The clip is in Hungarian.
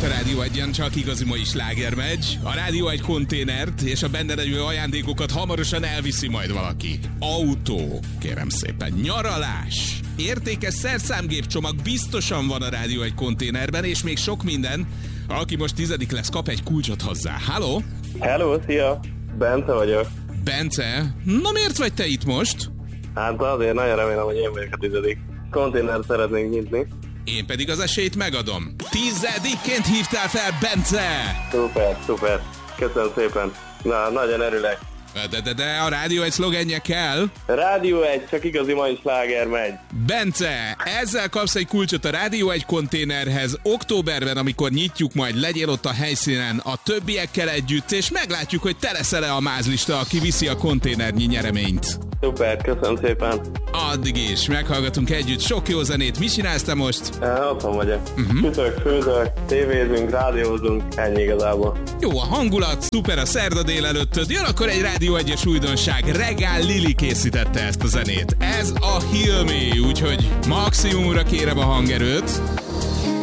Rádió Egyen csak igazi mai sláger megy. A Rádió egy konténert és a benne levő ajándékokat hamarosan elviszi majd valaki. Autó, kérem szépen, nyaralás, értékes szerszámgépcsomag biztosan van a Rádió egy konténerben, és még sok minden. Aki most 10. lesz, kap egy kulcsot hozzá. Halló? Hello, szia! Bence vagyok. Bence? Na miért vagy te itt most? Hát azért nagyon remélem, hogy én vagyok a 10. konténert szeretnénk nyitni. Én pedig az esélyt megadom. 10-ként hívtál fel, Bence! Szuper. Köszönöm szépen. Na, nagyon örülök. De a Rádió egy szlogenje kell. Rádió egy, csak igazi mai sláger megy. Bence, ezzel kapsz egy kulcsot a Rádió egy konténerhez. Októberben, amikor nyitjuk, majd legyél ott a helyszínen a többiekkel együtt, és meglátjuk, hogy te leszel-e a mázlista, aki viszi a konténernyi nyereményt. Szuper, köszönöm szépen. Addig is, meghallgatunk együtt sok jó zenét. Mi csinálsz te most? Otthon vagyok. Sütök, főzök, tévézünk, rádiózunk, ennyi igazából. Jó a hangulat, szuper a szerda délelőttöd. Jön akkor egy Rádió egyes újdonság. Regál Lili készítette ezt a zenét. Ez a Heal Me, úgyhogy maximumra kérem a hangerőt.